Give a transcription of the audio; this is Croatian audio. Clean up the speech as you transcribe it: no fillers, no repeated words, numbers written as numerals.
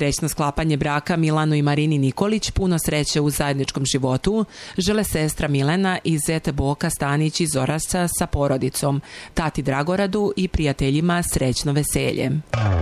srećno sklapanje braka Milanu i Marini Nikolić, puno sreće u zajedničkom životu, žele sestra Milena i zet Boka Stanić iz Orašca sa porodicom, tati Dragoradu i prijateljima srećno veselje.